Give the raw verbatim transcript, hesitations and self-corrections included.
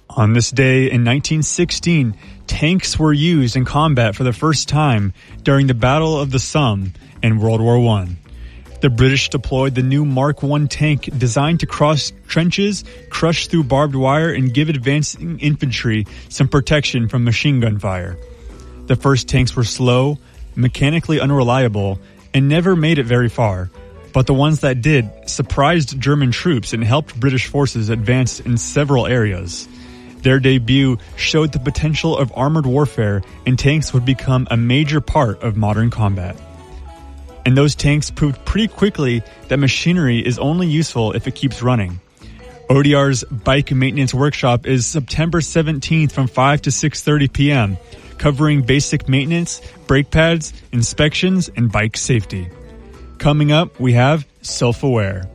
On this day in nineteen sixteen, tanks were used in combat for the first time during the Battle of the Somme in World War One. The British deployed the new Mark one tank designed to cross trenches, crush through barbed wire, and give advancing infantry some protection from machine gun fire. The first tanks were slow, mechanically unreliable, and never made it very far. But the ones that did surprised German troops and helped British forces advance in several areas. Their debut showed the potential of armored warfare, and tanks would become a major part of modern combat. And those tanks proved pretty quickly that machinery is only useful if it keeps running. O D R's Bike Maintenance Workshop is September seventeenth from five to six thirty p.m., covering basic maintenance, brake pads, inspections, and bike safety. Coming up, we have Self-Aware.